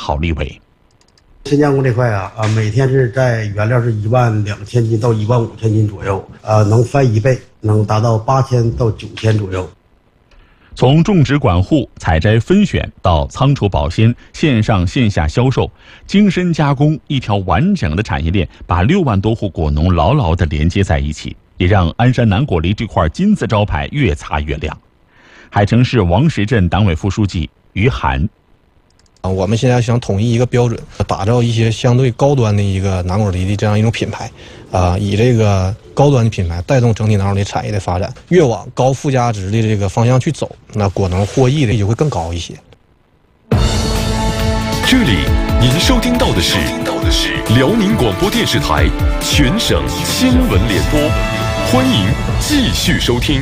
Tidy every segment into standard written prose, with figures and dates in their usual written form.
号立委。 新加工这块每天是在原料是12000斤到15000斤左右，能翻1倍，能达到8000到9000左右。 从种植管护、采摘分选到仓储保鲜、线上线下销售、精深加工，一条完整的产业链把6万多户果农牢牢地连接在一起，也让鞍山南果梨这块金字招牌越擦越亮。海城市王石镇党委副书记于涵。 我们现在想统一一个标准，打造一些相对高端的一个南果梨的这样一种品牌，以这个高端的品牌带动整体南果梨产业的发展，越往高附加值的这个方向去走，那果农获益的也会更高一些。 这里您收听到的是辽宁广播电视台全省新闻联播，欢迎继续收听。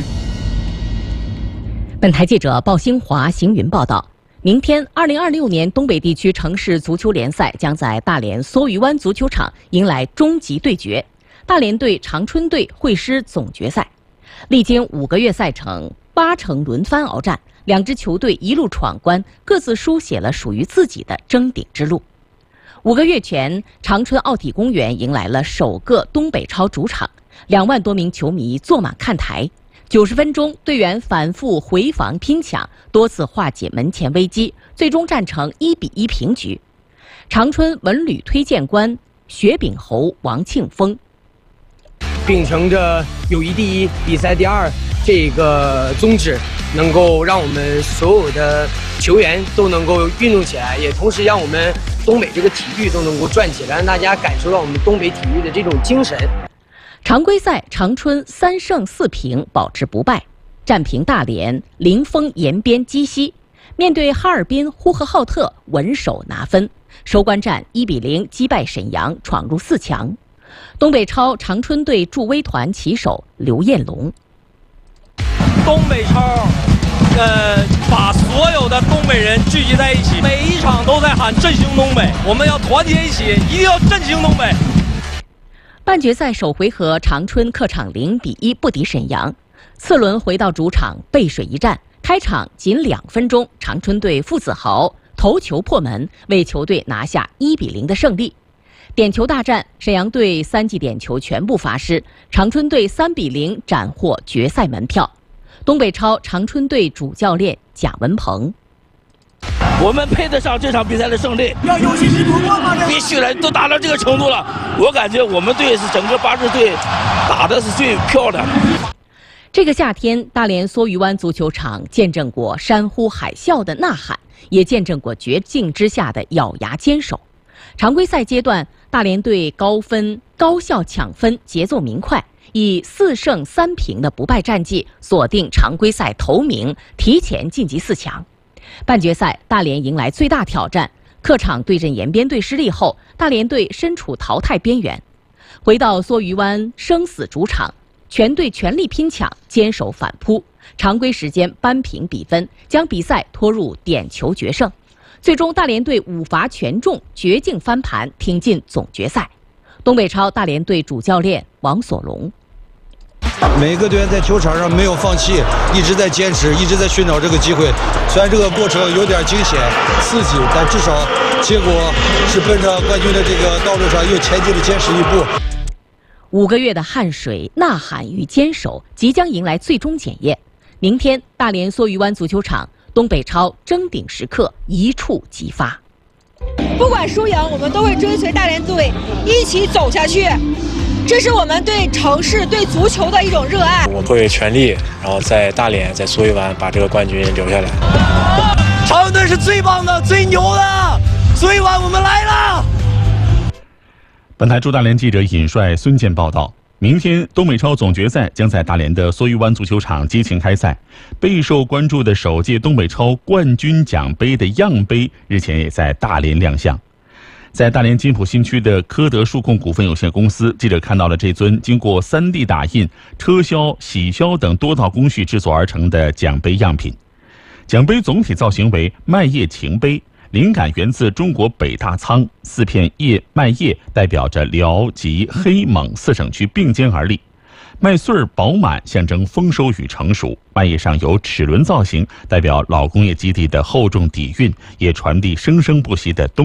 本台记者鲍兴华、邢云报道。明天，2026年东北地区城市足球联赛将在大连梭鱼湾足球场迎来终极对决，大连队、长春队会师总决赛。历经5个月赛程，8城轮番鏖战，两支球队一路闯关，各自书写了属于自己的争顶之路。5个月前，长春奥体公园迎来了首个东北超主场，2万多名球迷坐马看台。90分钟，队员反复回防拼抢，多次化解门前危机，最终战成1-1平局。长春文旅推荐官薛秉侯王庆峰， 秉承着友谊第一、比赛第二这个宗旨，能够让我们所有的球员都能够运动起来，也同时让我们东北这个体育都能够转起来，让大家感受到我们东北体育的这种精神。 常规赛，长春3胜4平保持不败，战平大连，零封延边鸡西。面对哈尔滨呼和浩特，稳守拿分，收官战1-0击败沈阳，闯入4强。东北超长春队助威团旗手刘彦龙。 东北超，把所有的东北人聚集在一起，每一场都在喊振兴东北，我们要团结一起，一定要振兴东北。 半决赛首回合，长春客场0-1不敌沈阳。次轮回到主场背水一战，开场仅2分钟，长春队傅子豪头球破门，为球队拿下1-0的胜利。点球大战，沈阳队3记点球全部罚失，长春队3-0斩获决赛门票。东北超长春队主教练贾文鹏。 我们配得上这场比赛的胜利，要有信心突破吗？必须的，都打到这个程度了，我感觉我们队是整个8支队打的是最漂亮的。 这个夏天，大连梭鱼湾足球场见证过山呼海啸的呐喊，也见证过绝境之下的咬牙坚守。常规赛阶段，大连队高分高效抢分，节奏明快，以4胜3平的不败战绩锁定常规赛头名，提前晋级4强。半决赛，大连迎来最大挑战，客场对阵延边队失利后，大连队身处淘汰边缘。回到梭鱼湾生死主场，全队全力拼抢，坚守反扑，常规时间扳平比分，将比赛拖入点球决胜。最终，大连队5罚全中，绝境翻盘，挺进总决赛。东北超大连队主教练王所龙。 每个队员在球场上没有放弃，一直在坚持，一直在寻找这个机会。虽然这个过程有点惊险刺激，但至少结果是奔着冠军的这个道路上又前进了坚实一步。 5个月的汗水、呐喊与坚守即将迎来最终检验。明天，大连梭鱼湾足球场，东北超争顶时刻一触即发。 不管输赢，我们都会追随大连队一起走下去。这是我们对城市、对足球的一种热爱。 我会全力，然后在大连、在梭鱼湾把这个冠军留下来。 长春队是最棒的、最牛的，梭鱼湾我们来了。 本台驻大连记者尹帅、孙健报道。明天，东北超总决赛将在大连的梭鱼湾足球场激情开赛。备受关注的首届东北超冠军奖杯的样杯日前也在大连亮相。在大连金浦新区的科德数控股份有限公司，记者看到了这尊经过3D 打印、车削、洗削等多道工序制作而成的奖杯样品。奖杯总体造型为麦叶擎杯，灵感源自中国北大仓，4片麦叶代表着辽、吉、黑、蒙4省区并肩而立。麦穗饱满，象征丰收与成熟。麦叶上有齿轮造型，代表老工业基地的厚重底蕴，也传递生生不息的东